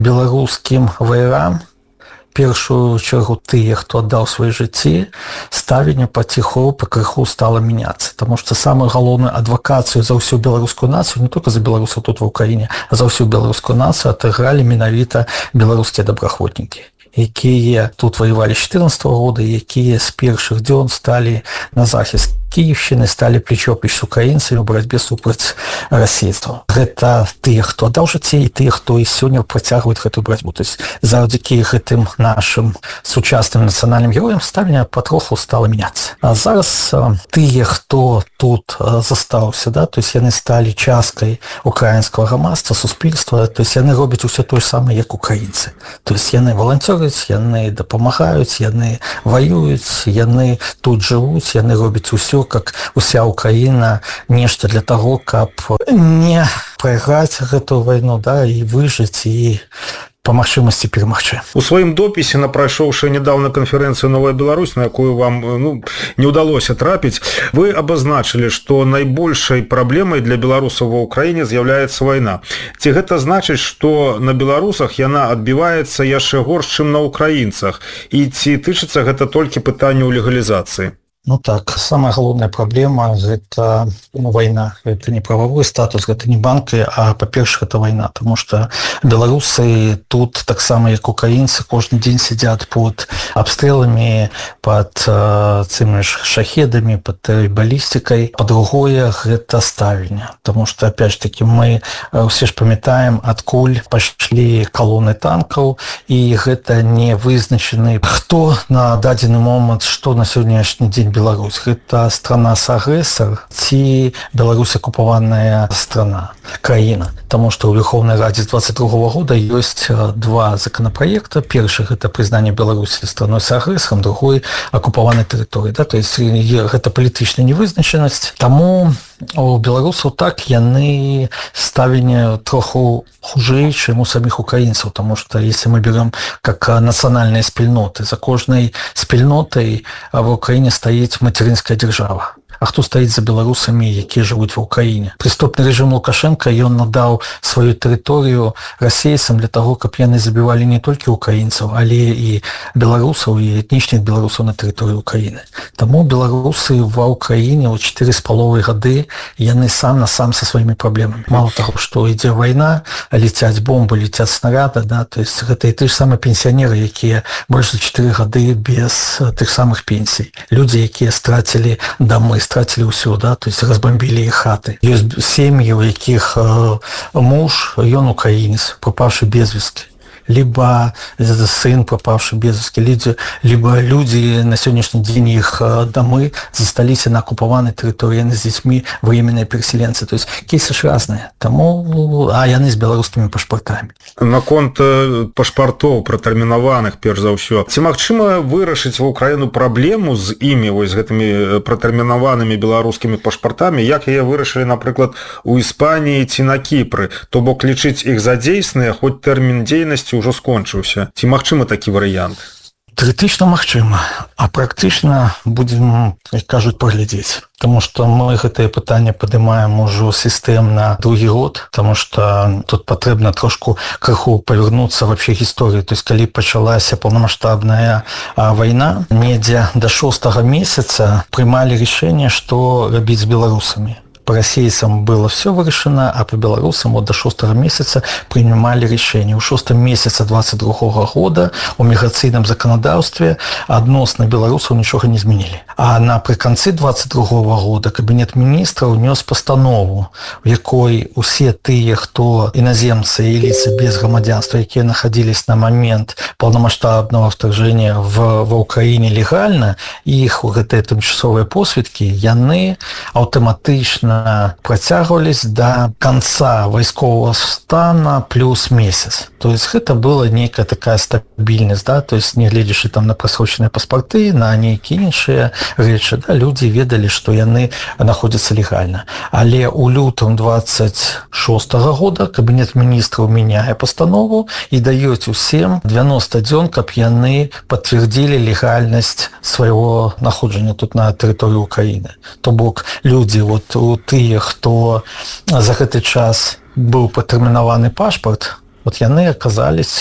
беларускім ваярам, першую чаргу тыя, хто аддаў свае жыцці, ставенне паціху пакрыху стала мяняцца. Таму што самую галоўную адвакацыю за ўсю беларускую нацыю, не толькі за беларусаў тут ва ўкраіне, а за ўсю беларускую нацыю адыгралі менавіта беларускія добраахвотнікі, якія тут ваявалі з 14 года, якія з першых дзён сталі на захіст Киевщины, стали плечо-плеч с украинцами в борьбе супраць расейства. Гэта тыя, хто аддаў жыцці, і тыя, хто і сёння працягваюць гэтую барацьбу. То есть завдзякі гэтым нашым сучасным нацыянальным героям стаўленне патроху стала мяняцца. А зараз тыя, хто тут застаўся, да, то есть яны сталі часткай украінскага грамадства, суспільства, то есть яны робяць усё тое самае, як украінцы. То есть яны валанцёраць, яны дапамагаюць, яны ваююць, яны тут жывуць, яны робяць усё, как уся Украина, нешта для того, каб не прайграць гэтую вайну, да, і выжыць, і по магчымасці перамагчы. У сваім допісе на прайшоўшай нядаўна канферэнцыю «Новая Беларусь», на якую вам не ўдалося трапіць, вы абазначылі, што найбольшай праблемай для беларусаў ва ўкраіне з'яўляецца вайна. Ці гэта значыць, што на беларусах яна адбіваецца яшчэ горш, чым на украінцах? І ці тычыцца гэта толькі пытанняў легалізацыі? Ну так, самая галоўная праблема – гэта вайна. Это не правовой статус, гэта не банки, а, па-першых, это вайна. Потому что беларусы тут, таксама як украінцы, кожны дзень сидят под обстрелами, под цими ж шахедами, под баллистикой. По-другое, гэта ставленне. Потому что, опять же таки, мы все ж памятаем, адкуль пашлі колонны танкаў, и гэта не вызначены, хто на дадзены момант, што на сённяшні дзень Беларусь. Гэта страна-агрэсар ці Беларусь акупаваная страна, краіна. Таму што ў Верховнай Радзе з 22 года ёсць два законопроекта. Першы – гэта прызнанне Беларусі страной-агрэсарам, другой – акупаванай тэрыторыі. Да? То есть гэта палітычная невызначанасць. Таму у беларусаў так яны ставленне троху хужэй, чым у самих украінцаў, потому что если мы берем как национальные спільноты, за кожнай спільнотай в Украине стоит материнская держава. А хто стаіць за беларусамі, якія жывуць ва ўкраіне? Прыступны рэжым Лукашенко, ён надаў сваю тэрыторыю расейцам для таго, каб яны забівалі не толькі украінцаў, але і беларусаў, і этнічных беларусаў на тэрыторыі Украіны. Таму беларусы ва ўкраіне ў 4,5 гады яны сам на сам са сваімі праблемамі. Мало таго, што ідзе вайна, летяць бомбы, летяць снаряды, да, то есть гэта і ты ж самыя пенсіянеры, якія больш за 4 гады без тых самых пенсій. Людзі, якія страцілі дамы, страцілі ўсё, да, то есть разбомбілі іх хаты. Ёсць сем'і, у якіх муж, ён украінец, прапаўшы без весткі, либо сын, пропавший без вести, либо люди на сегодняшний день их домы засталіся на оккупованной территории, с детьми, временные переселенцы. То есть кейсы ж разные. Тому, а яны з беларускімі пашпартамі. Наконт пашпартоў пратэрмінаваных, перш за ўсё. Ці магчыма вырашыць ва ўкраіну праблему з імі, вось гэтымі пратэрмінаванымі беларускімі пашпартамі, як яе вырашылі, напрыклад, у Іспаніі ці на Кіпры? То бок лічыць іх за дзейсныя, хоць тэрмін дзейнасці ўжо скончыўся. Ці магчыма такі варыянт? Тэарэтычна магчыма, а практычна будзем, як кажуць, паглядзець. Потому что мы гэтае пытанне падымаем ужо сістэмна другі год, потому что тут патрэбна трошку крыху павярнуцца вообще гісторыі. То есть калі пачалася паўнамаштабная вайна, недзе до 6 месяца прымалі рашэнне, што рабіць з беларусамі. По расейцам было все вырашено, а по белорусам вот до 6 месяца принимали решение. У 6 месяца 22 года у міграцыйным законодаўстве адносна беларусаў нічога не змянілі. А напрыканцы 22 года Кабінет міністраў нёс пастанову, в якой усе тыя, хто іназемцы і лица без грамадзянства, якія находились на момент полномасштабного вторжения ва Украине легально, іх у гэтыя тымчасовыя посведкі, яны аўтаматычна працягвались до конца вайскового стана плюс месяц. То есть это была некая такая стабильность, да, то есть не глядзячы там на прасроченыя паспорты, на нейкія іншыя рэчы, да, люди ведалі, што яны находятся легально. Але у лютым 26 года Кабінет міністраў мяняе пастанову і даюць усім 90 дзён, каб яны пацвердзілі легальнасць свайго находжання тут на тэрыторыі Украіны. То бок люди вот у тыя, хто за гэты час быў патэрмінаваны пашпарт, вот яны оказались